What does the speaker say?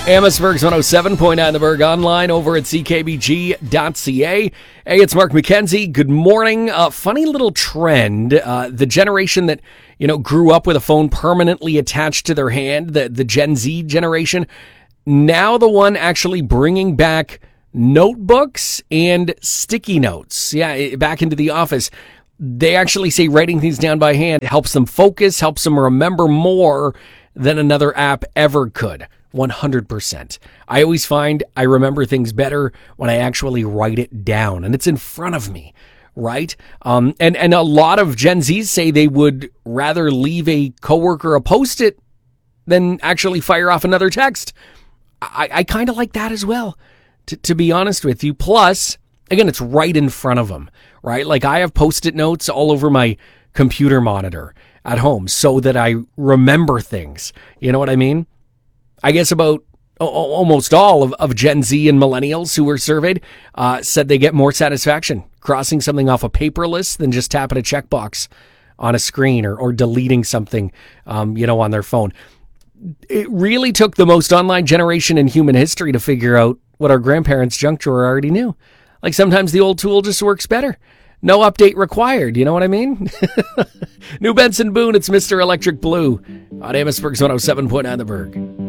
Amherstburg's 107.9 The Berg, online over at ckbg.ca. Hey, it's Mark McKenzie. Good morning. Funny little trend. The generation that, grew up with a phone permanently attached to their hand, the Gen Z generation, now the one actually bringing back notebooks and sticky notes. Yeah, back into the office. They actually say writing things down by hand helps them focus, helps them remember more than another app ever could. 100%. I always find I remember things better when I actually write it down and it's in front of me, right? And a lot of Gen Zs say they would rather leave a coworker a Post-it than actually fire off another text. I kind of like that as well, to be honest with you. Plus, again, it's right in front of them, right? Like I have Post-it notes all over my computer monitor at home so that I remember things. You know what I mean? I guess about almost all of Gen Z and millennials who were surveyed said they get more satisfaction crossing something off a paper list than just tapping a checkbox on a screen or deleting something, on their phone. It really took the most online generation in human history to figure out what our grandparents' junk drawer already knew. Like sometimes the old tool just works better. No update required, you know what I mean? New Benson Boone, it's Mr. Electric Blue on Amherstburg's 107.9 The Berg.